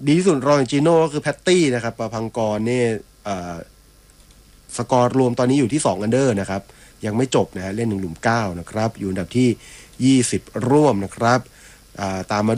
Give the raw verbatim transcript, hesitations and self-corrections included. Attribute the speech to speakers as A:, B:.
A: ดีที่สุดรองจากจีโน่ก็คือแพตตี้นะครับประพังกรเนี่ยสกอร์รวมตอนนี้อยู่ที่สองอันเดอร์นะครับยังไม่จบนะฮะเล่นหนึ่งหลุมเก้านะครับอยู่อันดับที่ยี่สิบร่วมนะครับตามมา